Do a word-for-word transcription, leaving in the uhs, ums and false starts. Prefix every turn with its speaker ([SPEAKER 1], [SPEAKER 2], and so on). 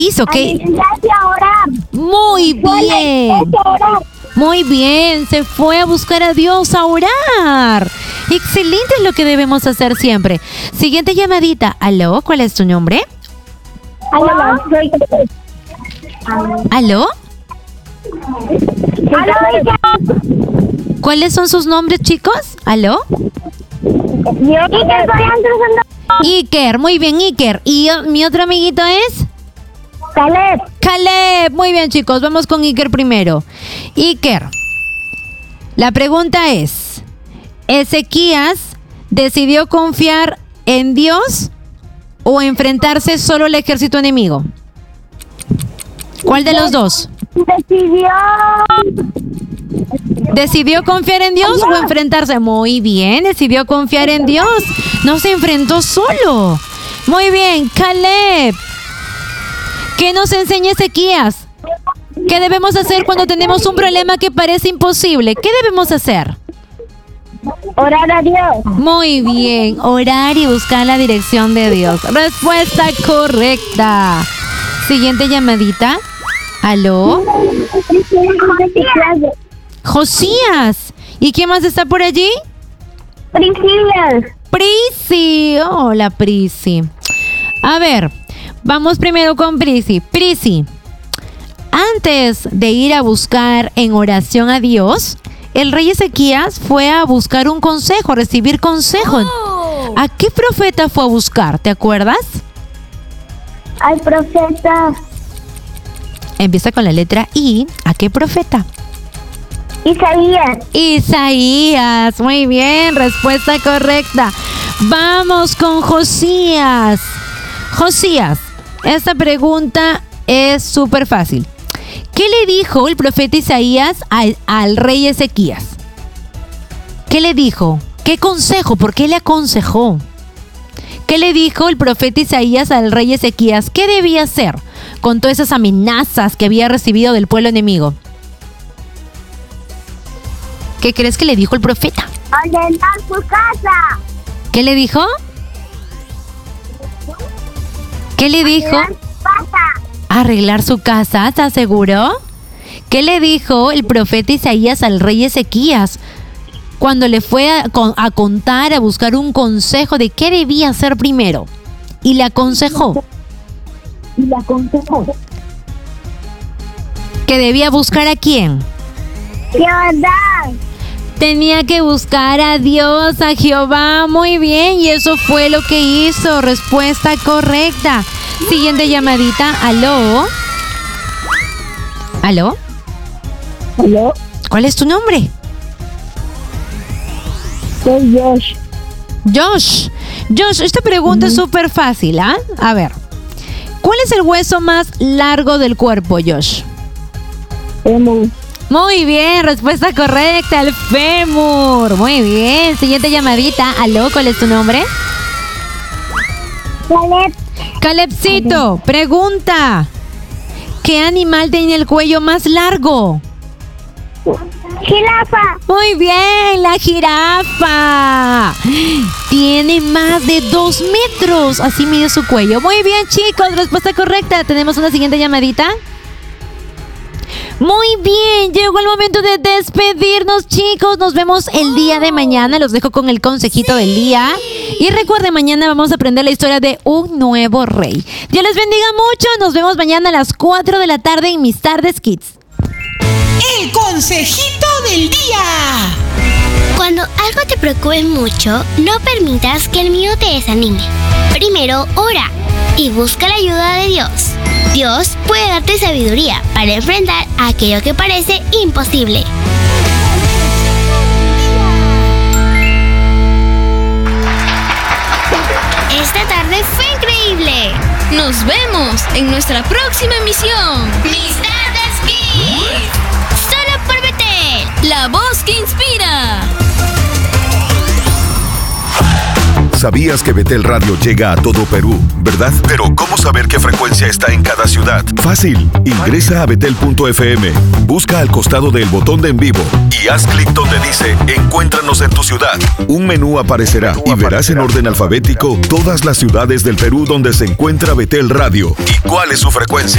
[SPEAKER 1] hizo? ¿Qué?
[SPEAKER 2] A orar.
[SPEAKER 1] Muy bien. Muy bien, se fue a buscar a Dios a orar. Excelente, es lo que debemos hacer siempre. Siguiente llamadita. ¿Aló? ¿Cuál es tu nombre?
[SPEAKER 2] ¿Aló?
[SPEAKER 1] ¿Aló?
[SPEAKER 2] ¿Aló?
[SPEAKER 1] ¿Cuáles son sus nombres, chicos? ¿Aló?
[SPEAKER 2] Yo
[SPEAKER 1] Iker, muy bien, Iker. ¿Y yo- mi otro amiguito es?
[SPEAKER 2] Caleb.
[SPEAKER 1] Caleb. Muy bien, chicos, vamos con Iker primero. Iker, la pregunta es, ¿Ezequías decidió confiar en Dios o enfrentarse solo al ejército enemigo? ¿Cuál de los dos?
[SPEAKER 2] Decidió.
[SPEAKER 1] ¿Decidió confiar en Dios o enfrentarse? Muy bien, decidió confiar en Dios. No se enfrentó solo. Muy bien, Caleb. ¿Qué nos enseña Ezequías? ¿Qué debemos hacer cuando tenemos un problema que parece imposible? ¿Qué debemos hacer?
[SPEAKER 2] Orar a Dios.
[SPEAKER 1] Muy bien, orar y buscar la dirección de Dios. Respuesta correcta. Siguiente llamadita. ¿Aló? Josías. ¿Y quién más está por allí?
[SPEAKER 2] Priscila.
[SPEAKER 1] Prisi. Hola, Prisi. A ver, vamos primero con Prisi. Prisi, antes de ir a buscar en oración a Dios, el rey Ezequías fue a buscar un consejo, a recibir consejo. ¿A qué profeta fue a buscar? ¿Te acuerdas?
[SPEAKER 2] Al profeta
[SPEAKER 1] Empieza con la letra I. ¿A qué profeta?
[SPEAKER 2] Isaías.
[SPEAKER 1] Isaías. Muy bien, respuesta correcta. Vamos con Josías. Josías, esta pregunta es súper fácil. ¿Qué le dijo el profeta Isaías al, al rey Ezequías? ¿Qué le dijo? ¿Qué consejo? ¿Por qué le aconsejó? ¿Qué le dijo el profeta Isaías al rey Ezequías? ¿Qué debía hacer con todas esas amenazas que había recibido del pueblo enemigo? ¿Qué crees que le dijo el profeta?
[SPEAKER 2] Ordenar su casa.
[SPEAKER 1] ¿Qué le dijo? ¿Qué le dijo?
[SPEAKER 2] Ordenar su casa.
[SPEAKER 1] Arreglar su casa, ¿estás seguro? ¿Qué le dijo el profeta Isaías al rey Ezequías cuando le fue a, con- a contar, a buscar un consejo de qué debía hacer primero? Y le aconsejó
[SPEAKER 2] Y la aconsejó.
[SPEAKER 1] que debía buscar a quién.
[SPEAKER 2] Jehová.
[SPEAKER 1] Tenía que buscar a Dios, a Jehová. Muy bien, y eso fue lo que hizo. Respuesta correcta. Siguiente llamadita. ¿Aló? ¿Aló?
[SPEAKER 2] ¿Aló?
[SPEAKER 1] ¿Cuál es tu nombre?
[SPEAKER 2] Soy Josh.
[SPEAKER 1] Josh. Josh, esta pregunta es súper fácil, ¿ah? A ver. ¿Cuál es el hueso más largo del cuerpo, Josh?
[SPEAKER 2] Hemos.
[SPEAKER 1] Muy bien, respuesta correcta, el fémur. Muy bien. Siguiente llamadita. ¿Aló? ¿Cuál es tu nombre?
[SPEAKER 2] Caleb.
[SPEAKER 1] Calebcito, pregunta. ¿Qué animal tiene el cuello más largo?
[SPEAKER 2] Jirafa.
[SPEAKER 1] Muy bien, la jirafa. Tiene más de dos metros. Así mide su cuello. Muy bien, chicos, respuesta correcta. ¿Tenemos una siguiente llamadita? Muy bien, llegó el momento de despedirnos, chicos. Nos vemos el día de mañana. Los dejo con el consejito del día. Y recuerden, mañana vamos a aprender la historia de un nuevo rey. Dios les bendiga mucho. Nos vemos mañana a las cuatro de la tarde en Mis Tardes Kids.
[SPEAKER 3] El consejito del día.
[SPEAKER 4] Cuando algo te preocupe mucho, no permitas que el miedo te desanime. Primero, ora y busca la ayuda de Dios. Dios puede darte sabiduría para enfrentar aquello que parece imposible. Esta tarde fue increíble.
[SPEAKER 5] Nos vemos en nuestra próxima emisión.
[SPEAKER 4] Mis Tardes Kids. Solo por Betel.
[SPEAKER 5] La voz que inspira.
[SPEAKER 6] Sabías que Betel Radio llega a todo Perú, ¿verdad? Pero ¿cómo saber qué frecuencia está en cada ciudad? Fácil. Ingresa a betel punto efe eme, busca al costado del botón de en vivo y haz clic donde dice Encuéntranos en tu ciudad. Un menú aparecerá y verás en orden alfabético todas las ciudades del Perú donde se encuentra Betel Radio y cuál es su frecuencia.